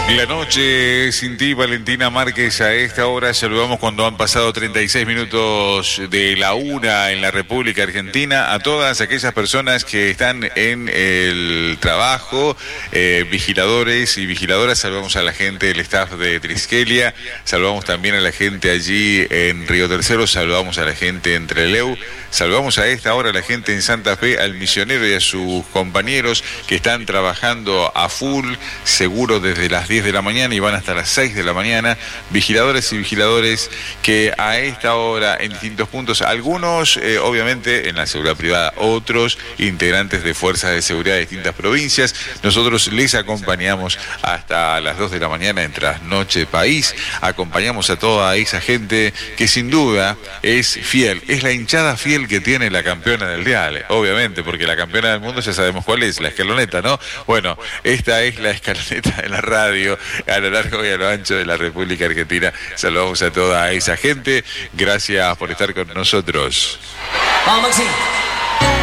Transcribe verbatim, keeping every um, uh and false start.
La noche sin ti, Valentina Márquez. A esta hora saludamos cuando han pasado treinta y seis minutos de la una en la República Argentina a todas aquellas personas que están en el trabajo, eh, vigiladores y vigiladoras. Saludamos a la gente del staff de Triskelia, saludamos también a la gente allí en Río Tercero, saludamos a la gente en Trelew, saludamos a esta hora a la gente en Santa Fe, al misionero y a sus compañeros que están trabajando a full, seguro desde las diez de la mañana y van hasta las seis de la mañana, vigiladores y vigiladores que a esta hora en distintos puntos, algunos eh, obviamente en la seguridad privada, otros integrantes de fuerzas de seguridad de distintas provincias. Nosotros les acompañamos hasta las dos de la mañana en Trasnoche País, acompañamos a toda esa gente que sin duda es fiel, es la hinchada fiel que tiene la campeona del dial, obviamente, porque la campeona del mundo ya sabemos cuál es, la escaloneta, ¿no? Bueno, esta es la escaloneta de la radio a lo largo y a lo ancho de la República Argentina. Saludamos a toda esa gente, gracias por estar con nosotros. Vamos, Maxi.